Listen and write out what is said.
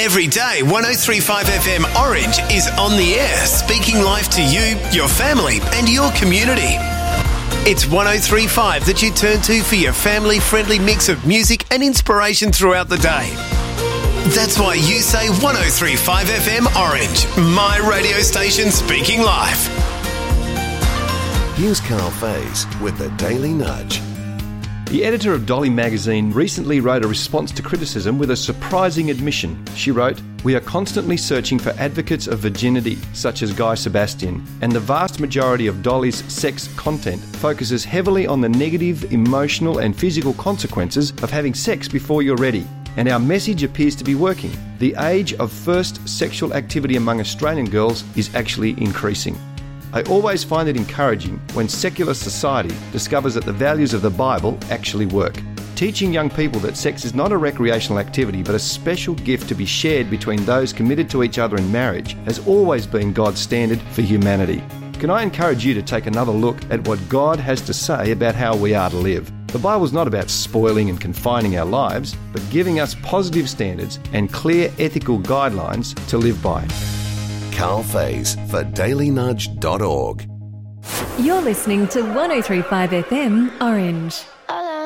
Every day, 103.5 FM Orange is on the air, speaking life to you, your family and your community. It's 103.5 that you turn to for your family-friendly mix of music and inspiration throughout the day. That's why you say 103.5 FM Orange, my radio station speaking life. Here's Carl Faze with the Daily Nudge. The editor of Dolly magazine recently wrote a response to criticism with a surprising admission. She wrote, "We are constantly searching for advocates of virginity, such as Guy Sebastian, and the vast majority of Dolly's sex content focuses heavily on the negative emotional and physical consequences of having sex before you're ready. And our message appears to be working. The age of first sexual activity among Australian girls is actually increasing. I always find it encouraging when secular society discovers that the values of the Bible actually work. Teaching young people that sex is not a recreational activity but a special gift to be shared between those committed to each other in marriage has always been God's standard for humanity. Can I encourage you to take another look at what God has to say about how we are to live? The Bible is not about spoiling and confining our lives, but giving us positive standards and clear ethical guidelines to live by." Carl Faze for dailynudge.org. You're listening to 103.5 FM Orange.